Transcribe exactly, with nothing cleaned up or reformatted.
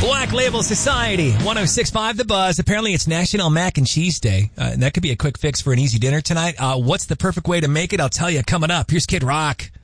Black Label Society, one oh six point five The Buzz. Apparently it's National Mac and Cheese Day. Uh, and that could be a quick fix for an easy dinner tonight. Uh, what's the perfect way to make it? I'll tell you coming up. Here's Kid Rock.